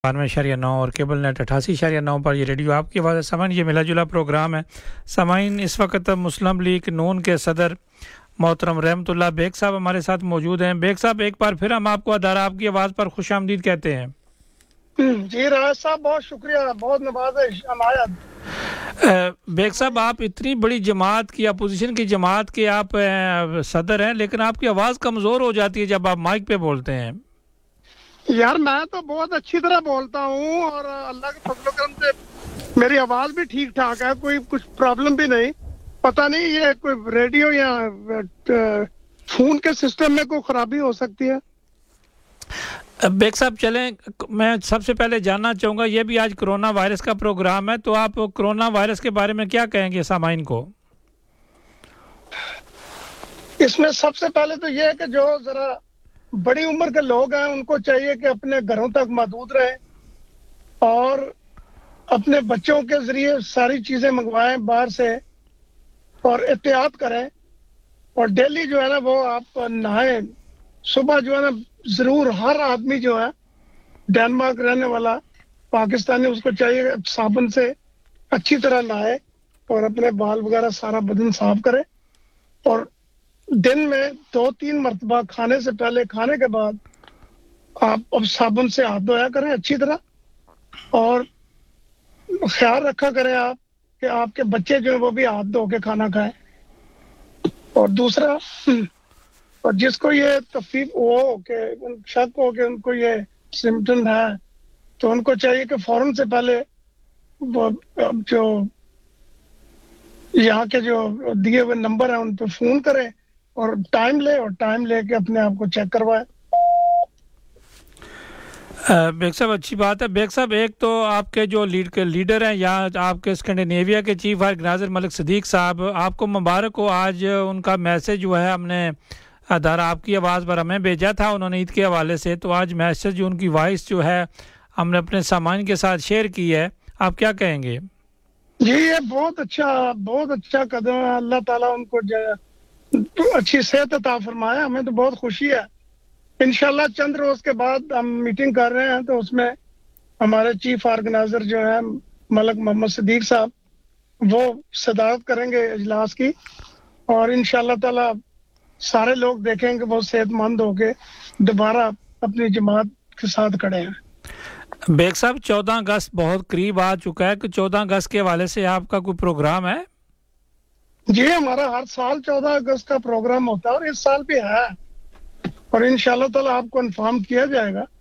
92.9 اور cable net 88.9 پر یہ radio آپ کی آواز ہے۔ سامعین، یہ ملا جلا پروگرام ہے۔ سامعین، اس وقت مسلم لیگ نون کے صدر محترم رحمت اللہ بیگ صاحب ہمارے ساتھ موجود ہیں۔ بیگ صاحب، ایک بار پھر ہم آپ کو ادارہ آپ کی آواز پر خوش آمدید کہتے ہیں۔ جی راج صاحب، بہت شکریہ، بہت نوازش عنایت۔ بیگ صاحب، آپ اتنی بڑی جماعت کی، اپوزیشن کی جماعت کے آپ صدر ہیں، لیکن آپ کی آواز کمزور ہو جاتی ہے جب آپ مائک پہ بولتے ہیں۔ یار میں تو بہت اچھی طرح بولتا ہوں اور اللہ کے فضل و کرم سے میری آواز بھی ٹھیک ٹھاک ہے، کوئی کچھ پرابلم بھی نہیں۔ پتہ نہیں یہ کوئی ریڈیو یا فون کے سسٹم میں کوئی خرابی ہو سکتی ہے۔ بیگ صاحب چلیں، میں سب سے پہلے جاننا چاہوں گا، یہ بھی آج کرونا وائرس کا پروگرام ہے، تو آپ کرونا وائرس کے بارے میں کیا کہیں گے سامعین کو؟ اس میں سب سے پہلے تو یہ ہے کہ جو ذرا بڑی عمر کے لوگ ہیں ان کو چاہیے کہ اپنے گھروں تک محدود رہیں اور اپنے بچوں کے ذریعے ساری چیزیں منگوائیں باہر سے اور احتیاط کریں، اور ڈیلی جو ہے نا وہ آپ نہائیں۔ صبح جو ہے نا ضرور ہر آدمی جو ہے ڈنمارک رہنے والا پاکستانی، اس کو چاہیے کہ صابن سے اچھی طرح نہائے اور اپنے بال وغیرہ سارا بدن صاف کرے، اور دن میں 2-3 مرتبہ کھانے سے پہلے، کھانے کے بعد آپ اب صابن سے ہاتھ دھویا کریں اچھی طرح، اور خیال رکھا کریں آپ کہ آپ کے بچے جو ہیں وہ بھی ہاتھ دھو کے کھانا کھائیں۔ اور دوسرا، اور جس کو یہ تفریح ہو کہ شک ہو کہ ان کو یہ سمٹم ہے، تو ان کو چاہیے کہ فوراً سے پہلے وہ جو یہاں کے جو دیے ہوئے نمبر ہیں ان پہ فون کریں اور ٹائم لے کے اپنے آپ کو چیک کروائے۔ بیگ صاحب اچھی بات ہے۔ بیگ صاحب، ایک تو آپ کے جو لیڈر ہیں یا آپ کے اسکینڈینیویا کے چیف آرگنائزر ملک صدیق صاحب، آپ کو مبارک ہو، آج ان کا میسج جو ہے ہم نے ادارہ آپ کی آواز پر ہمیں بھیجا تھا انہوں نے عید کے حوالے سے، تو آج میسج جو ان کی وائس جو ہے ہم نے اپنے سامعین کے ساتھ شیئر کی ہے، آپ کیا کہیں گے؟ جی یہ بہت اچھا قدم ہے، اللہ تعالیٰ ان کو اچھی صحت عطا فرمائے، ہمیں تو بہت خوشی ہے۔ انشاءاللہ چند روز کے بعد ہم میٹنگ کر رہے ہیں، تو اس میں ہمارے چیف آرگنائزر جو ہیں ملک محمد صدیق صاحب وہ صدارت کریں گے اجلاس کی، اور انشاءاللہ تعالیٰ سارے لوگ دیکھیں کہ وہ صحت مند ہو کے دوبارہ اپنی جماعت کے ساتھ کھڑے ہیں۔ بیگ صاحب، 14 اگست بہت قریب آ چکا ہے، کہ 14 اگست کے حوالے سے آپ کا کوئی پروگرام ہے؟ جی ہمارا ہر سال 14 اگست کا پروگرام ہوتا ہے، اور اس سال بھی ہے، اور انشاءاللہ تعالیٰ آپ کو انفارم کیا جائے گا۔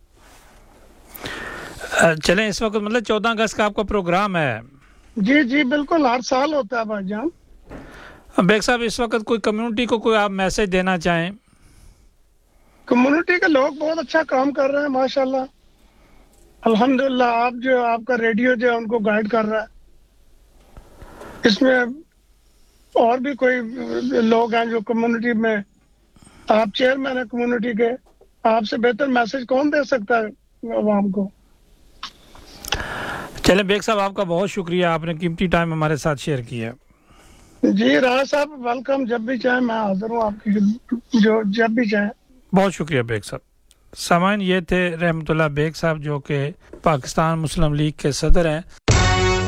چلیں، اس وقت مطلب 14 اگست کا آپ کا پروگرام ہے؟ جی بالکل، ہر سال ہوتا ہے بھائی جان۔ بیگ صاحب، اس وقت کوئی کمیونٹی کو کوئی آپ میسج دینا چاہیں؟ کمیونٹی کے لوگ بہت اچھا کام کر رہے ہیں ماشاءاللہ، الحمدللہ۔ آپ کا ریڈیو جو ہے ان کو گائیڈ کر رہا ہے۔ اس میں اور بھی کوئی لوگ ہیں جو کمیونٹی میں، آپ چیئرمین ہیں کمیونٹی کے، آپ سے بہتر میسج کون دے سکتا ہے عوام کو؟ چلیں بیگ صاحب، آپ کا بہت شکریہ، آپ نے قیمتی ٹائم ہمارے ساتھ شیئر کیا۔ جی راج صاحب ویلکم، جب بھی چاہیں میں حاضر ہوں آپ کی، جب بھی چاہیں۔ بہت شکریہ بیگ صاحب۔ سامعین، یہ تھے رحمت اللہ بیگ صاحب جو کہ پاکستان مسلم لیگ کے صدر ہیں۔